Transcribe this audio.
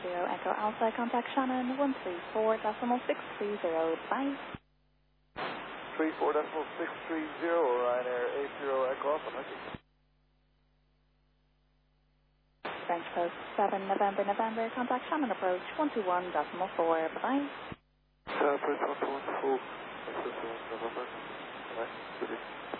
Echo Alpha, contact Shannon 134.630. Bye. 34.630, Ryanair 80 Echo Alpha, thank you. French Post 7 November, contact Shannon approach 121.4. Bye. Approach 121.4, November. Bye. Good day.